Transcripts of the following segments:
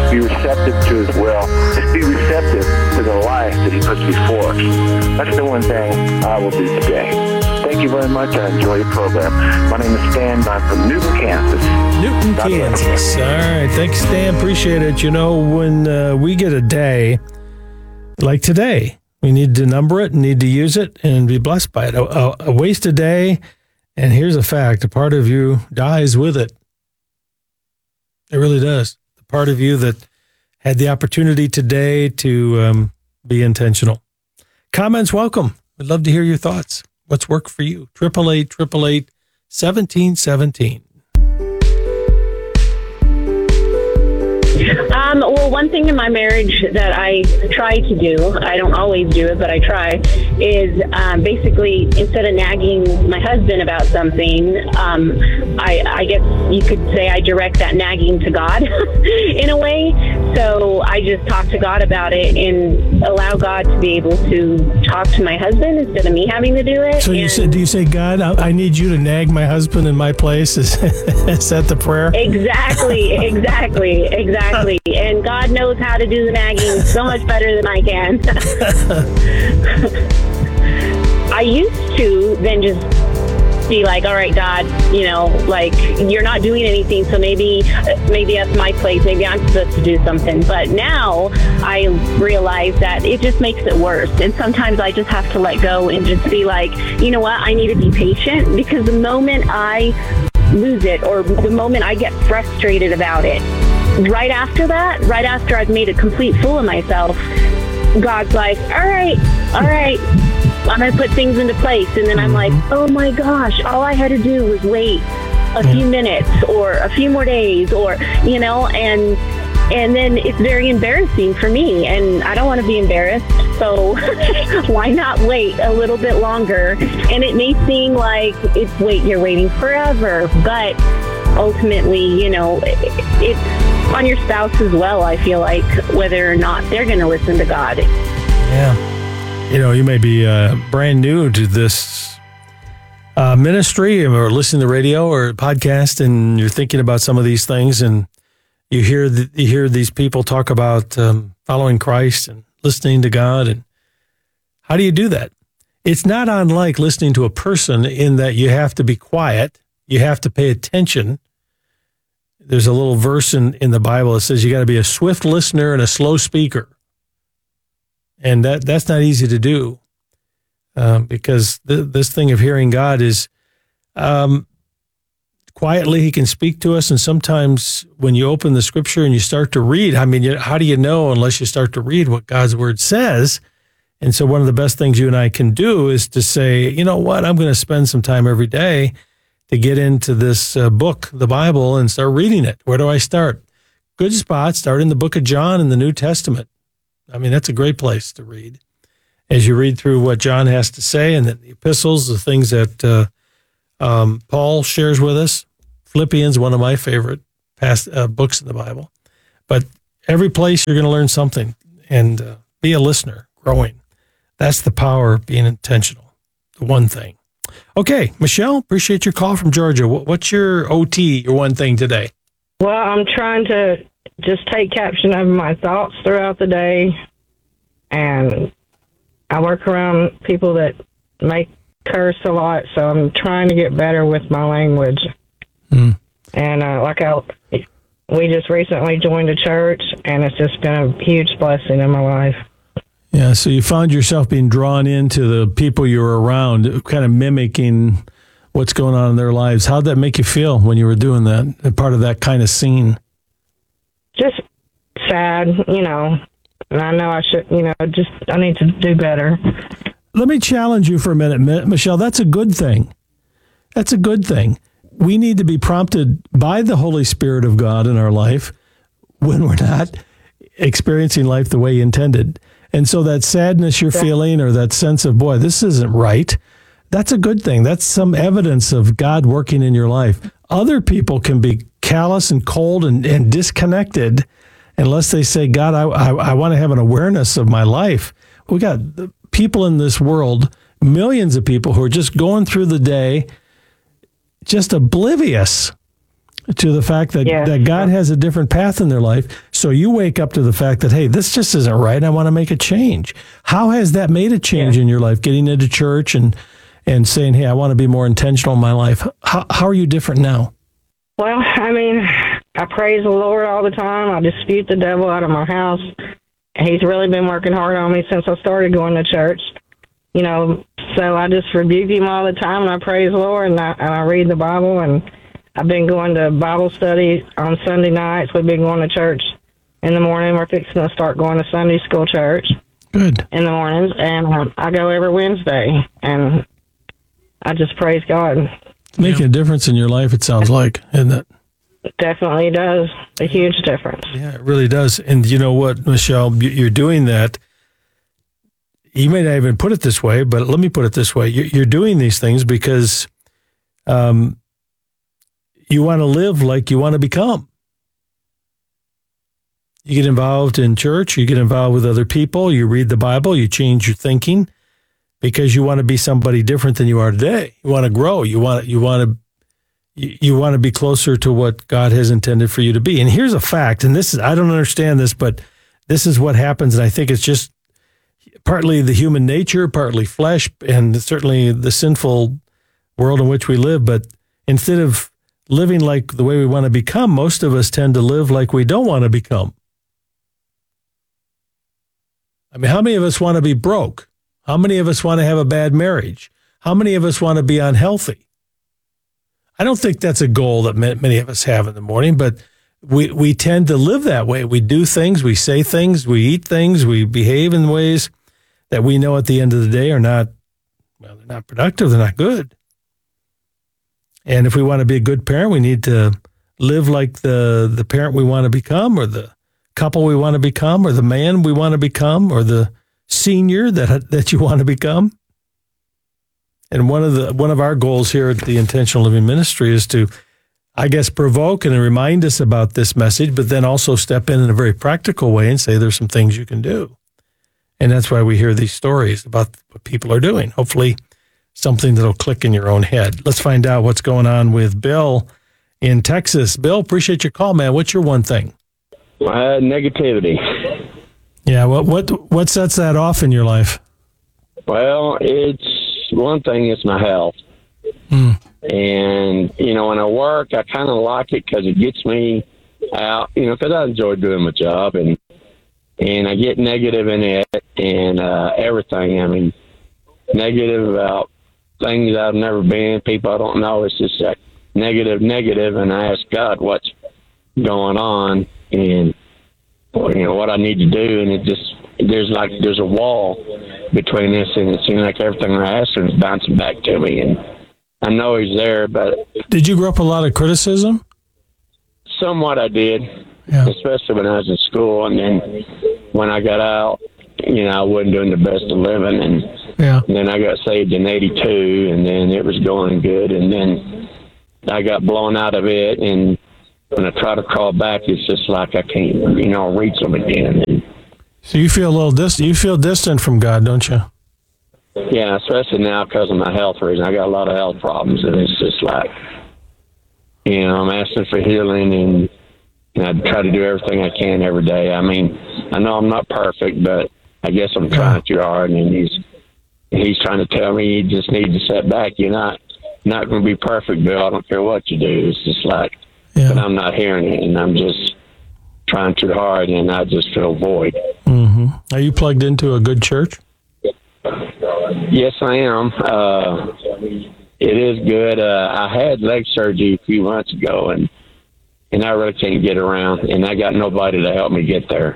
be receptive to his will. Just be receptive to the life that he puts before us. That's the one thing I will do today. Thank you very much. I enjoy your program. My name is Stan. I'm from Newton, Kansas. Newton, Kansas. All right. Thanks, Stan. Appreciate it. You know, when we get a day like today, we need to number it and need to use it and be blessed by it. A wasted day, and here's a fact, a part of you dies with it. It really does. The part of you that had the opportunity today to be intentional. Comments welcome. We'd love to hear your thoughts. What's worked for you? 888-888-1717. Well, one thing in my marriage that I try to do, I don't always do it, but I try, is basically instead of nagging my husband about something, I guess you could say I direct that nagging to God in a way. So I just talk to God about it and allow God to be able to talk to my husband instead of me having to do it. So do you say, God, I need you to nag my husband in my place? Is that the prayer? Exactly. And God knows how to do the nagging so much better than I can. I used to then just be like, all right, God, you know, like, you're not doing anything, so maybe that's my place. Maybe I'm supposed to do something. But now I realize that it just makes it worse. And sometimes I just have to let go and just be like, you know what, I need to be patient, because the moment I lose it or the moment I get frustrated about it, right after I've made a complete fool of myself, God's like, all right, I'm going to put things into place. And then I'm like, oh my gosh, all I had to do was wait a few minutes or a few more days, or, you know, and then it's very embarrassing for me, and I don't want to be embarrassed. So why not wait a little bit longer? And it may seem like you're waiting forever, but ultimately, you know, it's on your spouse as well, I feel like, whether or not they're going to listen to God. Yeah. You know, you may be brand new to this ministry or listening to radio or podcast, and you're thinking about some of these things, and you hear these people talk about following Christ and listening to God. And how do you do that? It's not unlike listening to a person in that you have to be quiet. You have to pay attention. There's a little verse in the Bible that says you got to be a swift listener and a slow speaker. And that's not easy to do because this thing of hearing God is quietly, he can speak to us. And sometimes when you open the scripture and you start to read, I mean, how do you know unless you start to read what God's word says? And so one of the best things you and I can do is to say, you know what, I'm going to spend some time every day to get into this book, the Bible, and start reading it. Where do I start? Good spot, start in the book of John in the New Testament. I mean, that's a great place to read. As you read through what John has to say, and then the epistles, the things that Paul shares with us. Philippians, one of my favorite past books in the Bible. But every place you're going to learn something and be a listener, growing. That's the power of being intentional, the one thing. Okay, Michelle, appreciate your call from Georgia. What's your OT, your one thing today? Well, I'm trying to just take caption of my thoughts throughout the day, and I work around people that may curse a lot, so I'm trying to get better with my language. And we just recently joined a church, and it's just been a huge blessing in my life. Yeah, so you found yourself being drawn into the people you were around, kind of mimicking what's going on in their lives. How'd that make you feel when you were doing that, part of that kind of scene? Just sad, you know. And I know I should, you know, I need to do better. Let me challenge you for a minute, Michelle. That's a good thing. That's a good thing. We need to be prompted by the Holy Spirit of God in our life when we're not experiencing life the way you intended. And so that sadness you're feeling, or that sense of, boy, this isn't right, that's a good thing. That's some evidence of God working in your life. Other people can be callous and cold and disconnected unless they say, God, I want to have an awareness of my life. We got people in this world, millions of people who are just going through the day, just oblivious to the fact that, that God has a different path in their life. So you wake up to the fact that, hey, this just isn't right. I want to make a change. How has that made a change in your life, getting into church and saying, hey, I want to be more intentional in my life? How are you different now? Well, I mean, I praise the Lord all the time. I dispute the devil out of my house. He's really been working hard on me since I started going to church. You know, so I just rebuke him all the time, and I praise the Lord, and I read the Bible, and I've been going to Bible study on Sunday nights. We've been going to church in the morning. We're fixing to start going to Sunday school church. Good. In the mornings, and I go every Wednesday, and I just praise God. Making a difference in your life, it sounds like, isn't it? It definitely does. A huge difference. Yeah, it really does. And you know what, Michelle, you're doing that. You may not even put it this way, but let me put it this way. You're doing these things because you want to live like you want to become. You get involved in church, you get involved with other people, you read the Bible, you change your thinking because you want to be somebody different than you are today. You want to grow. You want to be closer to what God has intended for you to be. And here's a fact, and this is, I don't understand this, but this is what happens, and I think it's just partly the human nature, partly flesh, and certainly the sinful world in which we live. But instead of living like the way we want to become, most of us tend to live like we don't want to become. I mean, how many of us want to be broke? How many of us want to have a bad marriage? How many of us want to be unhealthy? I don't think that's a goal that many of us have in the morning, but we tend to live that way. We do things, we say things, we eat things, we behave in ways that we know at the end of the day are not, well, they're not productive, they're not good. And if we want to be a good parent, we need to live like the parent we want to become, or the couple we want to become, or the man we want to become, or the senior that you want to become. And one of our goals here at the Intentional Living Ministry is to, I guess, provoke and remind us about this message, but then also step in a very practical way and say there's some things you can do. And that's why we hear these stories about what people are doing. Hopefully something that'll click in your own head. Let's find out what's going on with Bill in Texas. Bill, appreciate your call, man. What's your one thing? Negativity. Yeah, what sets that off in your life? Well, it's one thing, it's my health. And, you know, when I work, I kind of like it because it gets me out, you know, because I enjoy doing my job, and I get negative in it and everything. I mean, negative about things I've never been, people I don't know. It's just like negative, and I ask God what's going on and, you know, what I need to do, and it just, there's a wall between us, and it seems like everything I ask him is bouncing back to me, and I know he's there, but... Did you grow up with a lot of criticism? Somewhat I did, especially when I was in school, and then when I got out, you know, I wasn't doing the best of living, and then I got saved in 82, and then it was going good, and then I got blown out of it, and when I try to crawl back, it's just like I can't, you know, reach them again. So you feel a little distant. You feel distant from God, don't you? Yeah, especially now because of my health reason. I got a lot of health problems, and it's just like, you know, I'm asking for healing, and I try to do everything I can every day. I mean, I know I'm not perfect, but I guess I'm trying too hard, and he's trying to tell me you just need to sit back. You're not going to be perfect, Bill. I don't care what you do. It's just like, but I'm not hearing it, and I'm just trying too hard, and I just feel void. Mm-hmm. Are you plugged into a good church? Yes, I am. It is good. I had leg surgery a few months ago, and I really can't get around, and I got nobody to help me get there.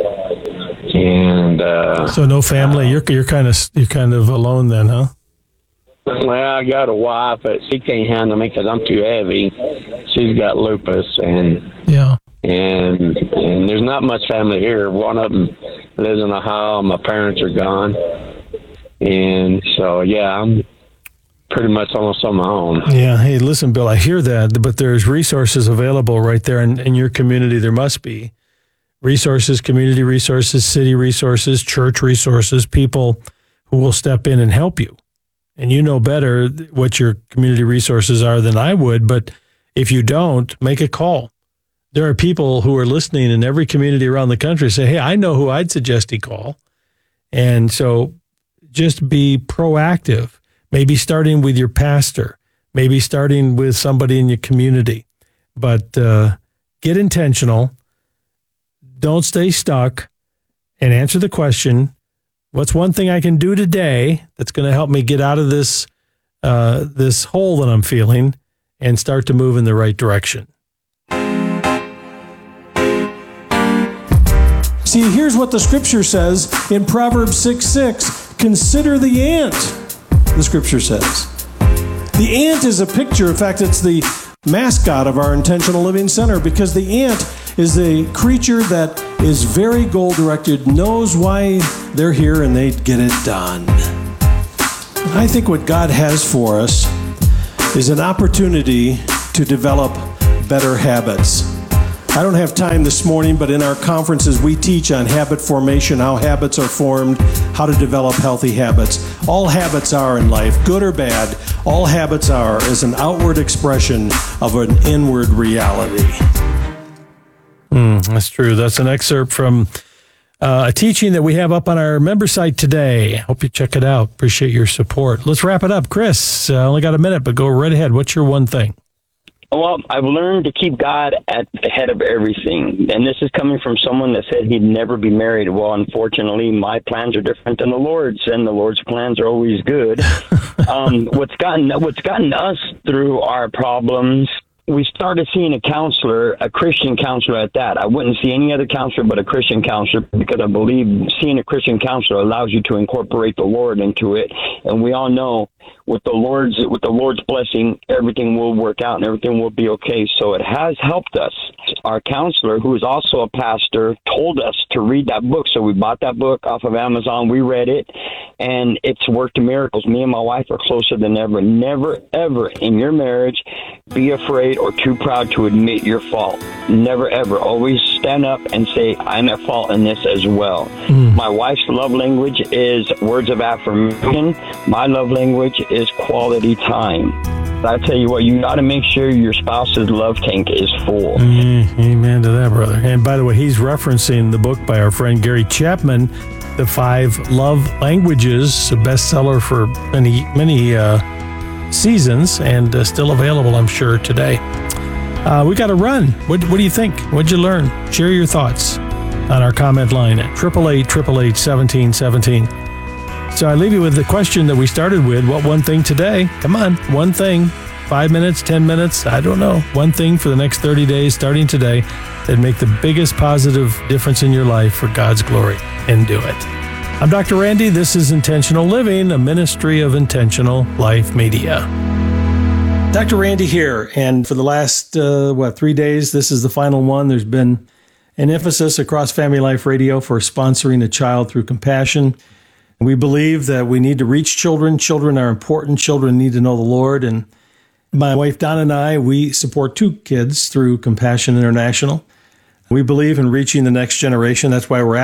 And so no family. You're kind of alone then, huh? Well, I got a wife, but she can't handle me because I'm too heavy. She's got lupus, and there's not much family here. One of them lives in Ohio. My parents are gone, and so I'm pretty much almost on my own. Yeah. Hey, listen, Bill, I hear that, but there's resources available right there in your community. There must be resources, community resources, city resources, church resources, people who will step in and help you. And you know better what your community resources are than I would, but If you don't, make a call. There are people who are listening in every community around the country say, hey, I know who I'd suggest he call. And so just be proactive, maybe starting with your pastor, maybe starting with somebody in your community. But get intentional. Don't stay stuck, and answer the question, what's one thing I can do today that's going to help me get out of this this hole that I'm feeling and start to move in the right direction? See, here's what the scripture says in Proverbs 6:6. Consider the ant, the scripture says. The ant is a picture. In fact, it's the mascot of our Intentional Living Center, because the ant is a creature that is very goal-directed, knows why they're here, and they get it done. I think what God has for us is an opportunity to develop better habits. I don't have time this morning, but in our conferences, we teach on habit formation, how habits are formed, how to develop healthy habits. All habits are in life, good or bad. All habits are is an outward expression of an inward reality. That's true. That's an excerpt from a teaching that we have up on our member site today. Hope you check it out. Appreciate your support. Let's wrap it up. Chris, only got a minute, but go right ahead. What's your one thing? Well, I've learned to keep God at the head of everything. And this is coming from someone that said he'd never be married. Well, unfortunately, my plans are different than the Lord's, and the Lord's plans are always good. What's gotten us through our problems, we started seeing a counselor, a Christian counselor at that. I wouldn't see any other counselor but a Christian counselor, because I believe seeing a Christian counselor allows you to incorporate the Lord into it. And we all know with the Lord's blessing, everything will work out and everything will be okay. So it has helped us. Our counselor, who is also a pastor, told us to read that book. So we bought that book off of Amazon. We read it, and it's worked miracles. Me and my wife are closer than ever. Never, ever in your marriage be afraid or too proud to admit your fault. Never, ever. Always stand up and say, I'm at fault in this as well. My wife's love language is words of affirmation. My love language is quality time. I tell you what, you got to make sure your spouse's love tank is full. Amen to that, brother. And by the way, he's referencing the book by our friend Gary Chapman, The 5 Love Languages, a bestseller for many seasons, and still available, I'm sure, today. We got to run. What do you think? What'd you learn? Share your thoughts on our comment line at 888-888-1717. So I leave you with the question that we started with. What one thing today? Come on, one thing. 5 minutes, 10 minutes, I don't know. One thing for the next 30 days, starting today, that make the biggest positive difference in your life for God's glory, and do it. I'm Dr. Randy. This is Intentional Living, a ministry of Intentional Life Media. Dr. Randy here, and for the last, 3 days, this is the final one. There's been an emphasis across Family Life Radio for sponsoring a child through compassion. We believe that we need to reach children. Children are important. Children need to know the Lord. And my wife, Donna, and I, we support 2 kids through Compassion International. We believe in reaching the next generation. That's why we're